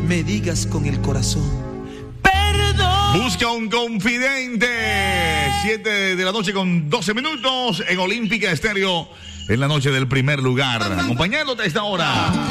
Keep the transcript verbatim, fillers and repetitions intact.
me digas con el corazón: perdón. Busca un confidente. siete de la noche con doce minutos en Olímpica Estéreo, en la noche del primer lugar, acompañándote a esta hora.